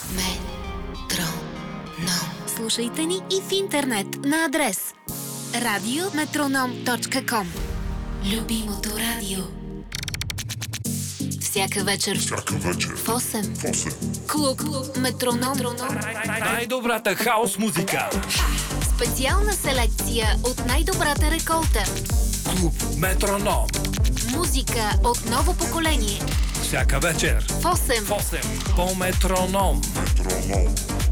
Метроном. Слушайте ни и в интернет на адрес radiometronom.com. Любимото радио. Всяка вечер. В 8. Клуб Метроном. Най-добрата хаос музика. Специална селекция от най-добрата реколта. Клуб Метроном. Музика от ново поколение. Всяка вечер. В 8. По Метроном.